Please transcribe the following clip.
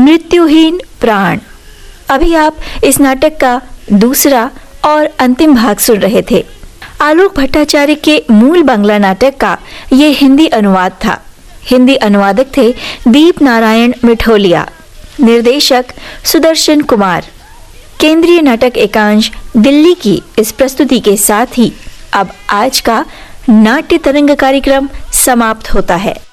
मृत्युहीन प्राण। अभी आप इस नाटक का दूसरा और अंतिम भाग सुन रहे थे। आलोक भट्टाचार्य के मूल बांग्ला नाटक का ये हिंदी अनुवाद था। हिंदी अनुवादक थे दीप नारायण मिठोलिया, निर्देशक सुदर्शन कुमार। केंद्रीय नाटक एकांश दिल्ली की इस प्रस्तुति के साथ ही अब आज का नाट्य तरंग कार्यक्रम समाप्त होता है।